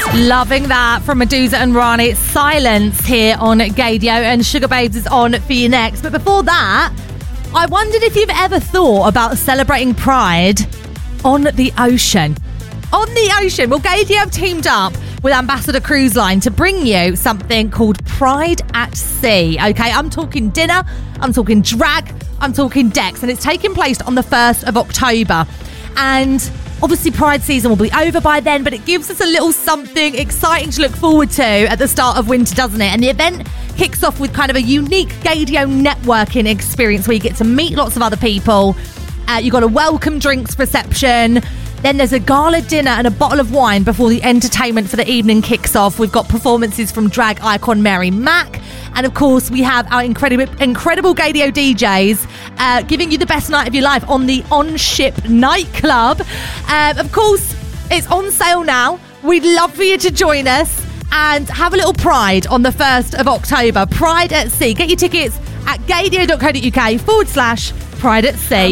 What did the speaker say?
Loving that from Medusa and Rani. Silence here on Gaydio, and Sugar Babes is on for you next. But before that, I wondered if you've ever thought about celebrating Pride on the ocean. On the ocean. Well, Gaydio have teamed up with Ambassador Cruise Line to bring you something called Pride at Sea. Okay, I'm talking dinner, I'm talking drag, I'm talking decks, and it's taking place on the 1st of October. And obviously Pride season will be over by then, but it gives us a little something exciting to look forward to at the start of winter, doesn't it? And the event kicks off with kind of a unique Gaydio networking experience where you get to meet lots of other people. You've got a welcome drinks reception. Then there's a gala dinner and a bottle of wine before the entertainment for the evening kicks off. We've got performances from drag icon Mary Mack. And of course, we have our incredible Gaydio DJs giving you the best night of your life on the On-Ship nightclub. Of course, it's on sale now. We'd love for you to join us and have a little Pride on the 1st of October. Pride at Sea. Get your tickets at gaydio.co.uk/Pride at Sea.